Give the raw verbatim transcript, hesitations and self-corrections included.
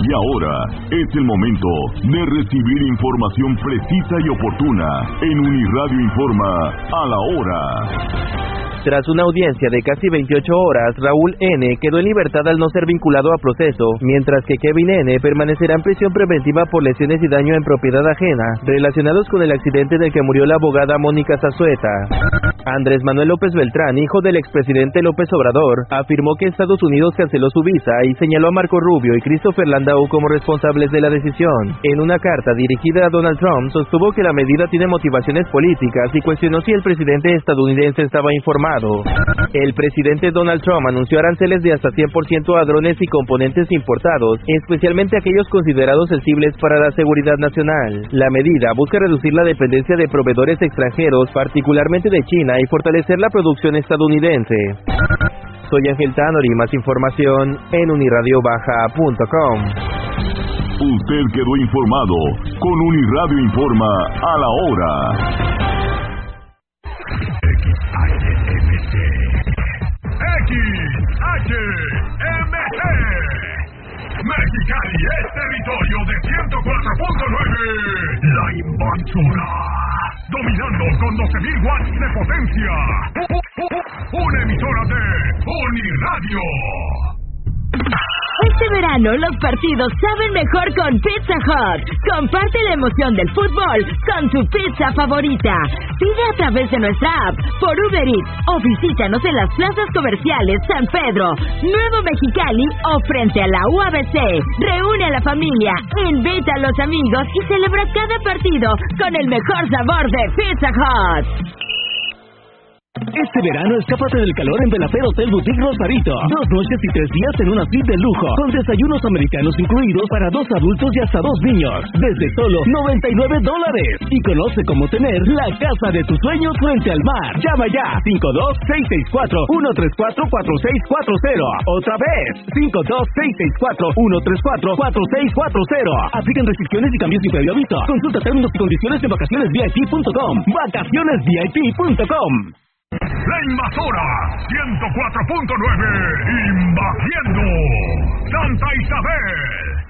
Y ahora es el momento de recibir información precisa y oportuna en Uniradio Informa a la hora. Tras una audiencia de casi veintiocho horas, Raúl N. quedó en libertad al no ser vinculado a proceso, mientras que Kevin N. permanecerá en prisión preventiva por lesiones y daño en propiedad ajena, relacionados con el accidente en el que murió la abogada Mónica Zazueta. Andrés Manuel López Beltrán, hijo del expresidente López Obrador, afirmó que Estados Unidos canceló su visa y señaló a Marco Rubio y Christopher Landau como responsables de la decisión. En una carta dirigida a Donald Trump, sostuvo que la medida tiene motivaciones políticas y cuestionó si el presidente estadounidense estaba informado. El presidente Donald Trump anunció aranceles de hasta cien por ciento a drones y componentes importados, especialmente aquellos considerados sensibles para la seguridad nacional. La medida busca reducir la dependencia de proveedores extranjeros, particularmente de China, y fortalecer la producción estadounidense. Soy Ángel Tanori, más información en uniradio baja punto com. Usted quedó informado con Uniradio Informa a la hora. X H M G Mexicali es territorio de ciento cuatro punto nueve. La invasora, dominando con doce mil watts de potencia. Una emisora de Uniradio. Este verano los partidos saben mejor con Pizza Hut. Comparte la emoción del fútbol con tu pizza favorita. Pide a través de nuestra app, por Uber Eats o visítanos en las plazas comerciales San Pedro, Nuevo Mexicali o frente a la U A B C. Reúne a la familia, invita a los amigos y celebra cada partido con el mejor sabor de Pizza Hut. Este verano escápate del calor en Belafero Hotel Boutique Rosarito. Dos noches y tres días en una suite de lujo, con desayunos americanos incluidos para dos adultos y hasta dos niños, desde solo noventa y nueve dólares. Y conoce cómo tener la casa de tus sueños frente al mar. Llama ya, cinco dos seis seis cuatro uno tres cuatro cuatro seis cuatro cero. Otra vez, cinco dos seis seis cuatro uno tres cuatro cuatro seis cuatro cero. Aplican restricciones y cambios sin previo aviso. Consulta términos y condiciones en vacaciones V I P punto com. vacaciones V I P punto com. La invasora ciento cuatro punto nueve invadiendo Santa Isabel.